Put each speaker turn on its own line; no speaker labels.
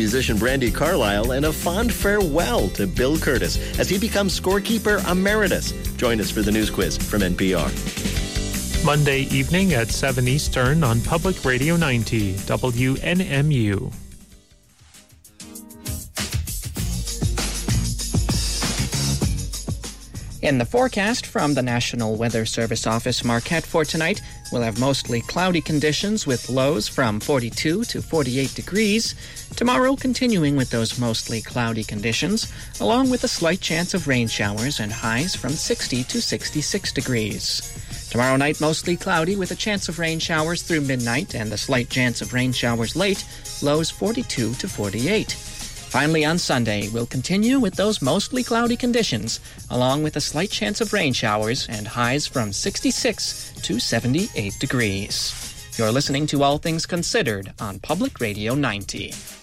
musician Brandi Carlile and a fond farewell to Bill Curtis as he becomes scorekeeper emeritus. Join us for the news quiz from NPR.
Monday evening at 7 Eastern on Public Radio 90, WNMU.
In the forecast from the National Weather Service Office Marquette for tonight, we'll have mostly cloudy conditions with lows from 42 to 48 degrees. Tomorrow, continuing with those mostly cloudy conditions, along with a slight chance of rain showers and highs from 60 to 66 degrees. Tomorrow night, mostly cloudy with a chance of rain showers through midnight and a slight chance of rain showers late, lows 42 to 48. Finally, on Sunday, we'll continue with those mostly cloudy conditions, along with a slight chance of rain showers and highs from 66 to 78 degrees. You're listening to All Things Considered on Public Radio 90.